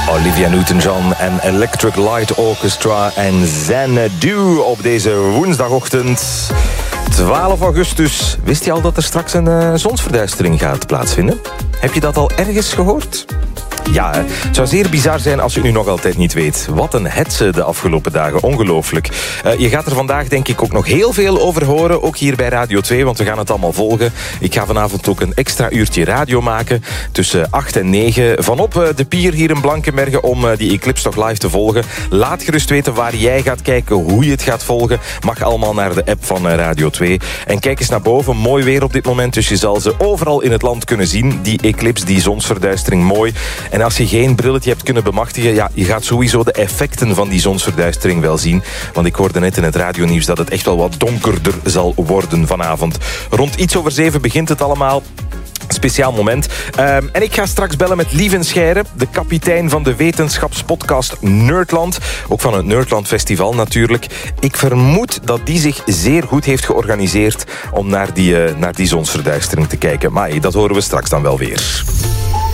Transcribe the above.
Olivia Newton-John en Electric Light Orchestra en Xanadu op deze woensdagochtend 12 augustus. Wist je al dat er straks een zonsverduistering gaat plaatsvinden? Heb je dat al ergens gehoord? Ja, het zou zeer bizar zijn als je het nu nog altijd niet weet. Wat een hetze de afgelopen dagen, ongelooflijk. Je gaat er vandaag denk ik ook nog heel veel over horen, ook hier bij Radio 2, want we gaan het allemaal volgen. Ik ga vanavond ook een extra uurtje radio maken, tussen 8 en 9, vanop de pier hier in Blankenberge, om die eclipse toch live te volgen. Laat gerust weten waar jij gaat kijken, hoe je het gaat volgen. Mag allemaal naar de app van Radio 2. En kijk eens naar boven, mooi weer op dit moment, dus je zal ze overal in het land kunnen zien. Die eclipse, die zonsverduistering, mooi. En als je geen brilletje hebt kunnen bemachtigen, ja, je gaat sowieso de effecten van die zonsverduistering wel zien. Want ik hoorde net in het radionieuws dat het echt wel wat donkerder zal worden vanavond. Rond iets over 7 begint het allemaal. Speciaal moment. En ik ga straks bellen met Lieven Scheire, de kapitein van de wetenschapspodcast Nerdland. Ook van het Nerdland Festival natuurlijk. Ik vermoed dat die zich zeer goed heeft georganiseerd om naar die zonsverduistering te kijken. Maar dat horen we straks dan wel weer.